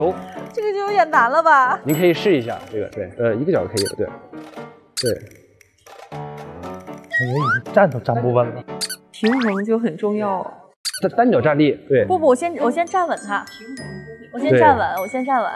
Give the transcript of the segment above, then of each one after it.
哦， 这个就有点难了吧？ 您可以试一下这个，对，一个角可以有，对。 我觉得已经站都站不稳了。 平衡就很重要。 单脚站立，对。 不，我先站稳它，我先站稳，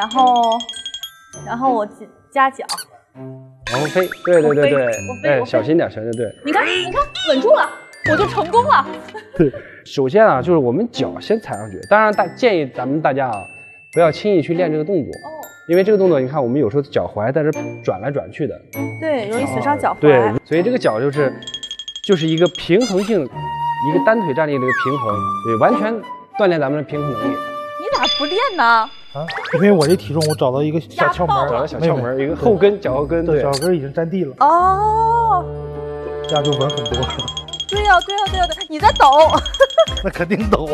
然后我夹脚， 然后飞，对，小心点，对。 你看，稳住了，我就成功了。 对，首先啊，就是我们脚先踩上去，当然建议咱们大家啊，不要轻易去练这个动作。因为这个动作，你看我们有时候脚踝在这转来转去的， 对，容易损伤脚踝。 对，所以这个脚就是一个平衡性，一个单腿站立的一个平衡，对，完全锻炼咱们的平衡能力。 你咋不练呢？ 啊，因为我这体重，我找到一个小窍门， 找到小窍门，一个后跟，脚后跟，对， 脚后跟已经沾地了。 哦， 这样就稳很多。 对呀，你在抖。 那肯定抖。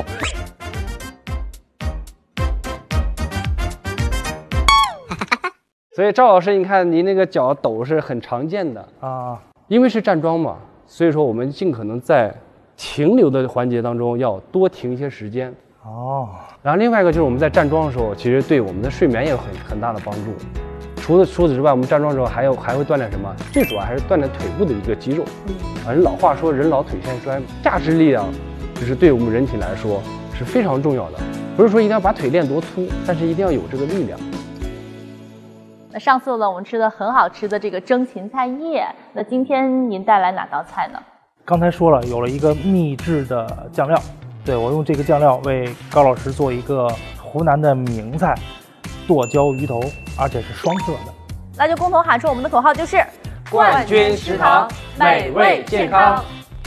所以赵老师，你看您那个脚抖是很常见的啊，因为是站桩嘛，所以说我们尽可能在停留的环节当中要多停一些时间哦。然后另外一个就是我们在站桩的时候，其实对我们的睡眠也有很大的帮助。除此之外，我们站桩的时候还会锻炼什么？最主要还是锻炼腿部的一个肌肉。人老话说人老腿先衰，下肢力量就是对我们人体来说是非常重要的。不是说一定要把腿练多粗，但是一定要有这个力量。 那上次呢，我们吃的很好吃的这个蒸芹菜叶，那今天您带来哪道菜呢？ 刚才说了，有了一个秘制的酱料，对，我用这个酱料为高老师做一个湖南的名菜剁椒鱼头，而且是双色的。 那就共同喊出我们的口号，就是冠军食堂，美味健康。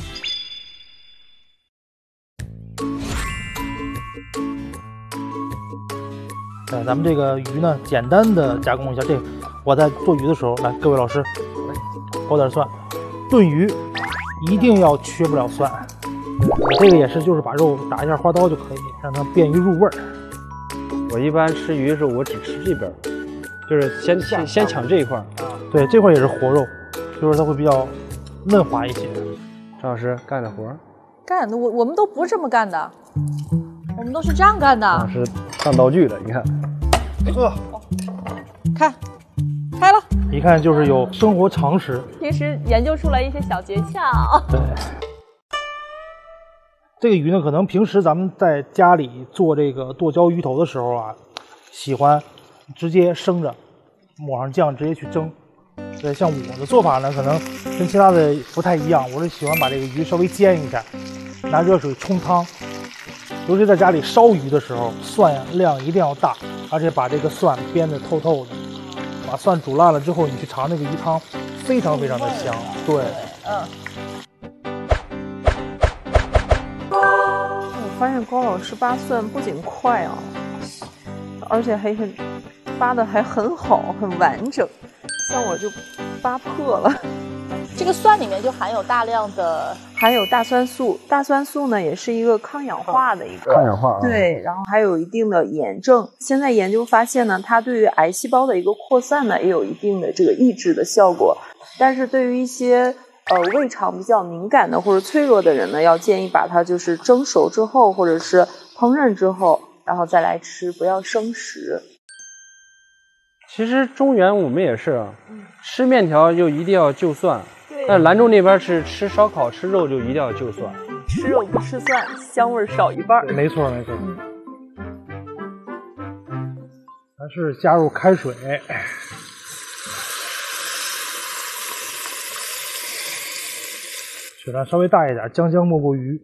咱们这个鱼呢，简单的加工一下。这个我在做鱼的时候，来，各位老师，包点蒜。炖鱼一定要缺不了蒜。这个也是，就是把肉打一下花刀就可以，让它便于入味儿。 我一般吃鱼的时候，我只吃这边，就是先抢这一块。 对，这块也是活肉，就是它会比较嫩滑一些。 张老师干的活？ 干的，我们都不是这么干的。我们都是这样干的， 是上道具的，你看， 开了， 一看就是有生活常识， 平时研究出来一些小诀窍。 对，这个鱼呢，可能平时咱们在家里做这个剁椒鱼头的时候啊，喜欢直接生着，抹上酱直接去蒸。对，像我的做法呢，可能跟其他的不太一样，我是喜欢把这个鱼稍微煎一下，拿热水冲汤。尤其在家里烧鱼的时候，蒜量一定要大，而且把这个蒜煸得透透的。把蒜煮烂了之后，你去尝那个鱼汤，非常非常的香。对， 我发现高老师扒蒜不仅快啊，而且还扒的还很好，很完整。像我就扒破了。 这个蒜里面就含有大量的， 含有大蒜素。大蒜素呢，也是一个抗氧化的一个抗氧化， 对，然后还有一定的炎症。现在研究发现呢，它对于癌细胞的一个扩散呢，也有一定的这个抑制的效果。但是对于一些胃肠比较敏感的或者脆弱的人呢，要建议把它就是蒸熟之后，或者是烹饪之后，然后再来吃，不要生食。 其实中原我们也是，吃面条就一定要就蒜。但是兰州那边是吃烧烤吃肉就一定要就蒜， 吃肉不吃蒜，香味少一半。 没错没错。还是加入开水，血量稍微大一点，将将没过鱼。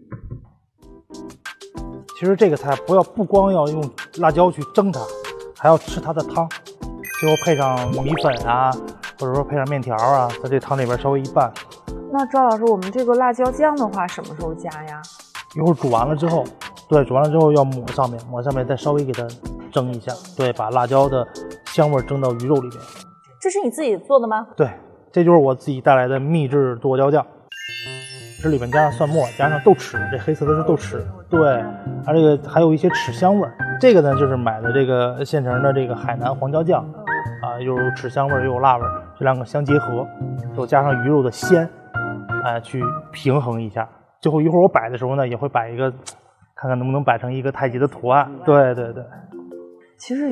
其实这个菜不光要用辣椒去蒸它，还要吃它的汤，最后配上米粉啊。或者说配上面条啊，在这汤里边稍微一拌。 那赵老师，我们这个辣椒酱的话，什么时候加呀？ 一会儿煮完了之后，对，煮完了之后要抹上面，再稍微给它蒸一下，对，把辣椒的香味蒸到鱼肉里面。 这是你自己做的吗？ 对，这就是我自己带来的秘制剁椒酱。这里面加上蒜末，加上豆豉，这黑色的是豆豉，对，它这个还有一些豉香味儿。这个呢，就是买的这个现成的这个海南黄椒酱。又有豉香味又有辣味，这两个相结合，又加上鱼肉的鲜，去平衡一下。最后一会儿我摆的时候呢，也会摆一个，看看能不能摆成一个太极的图案。对对对。 其实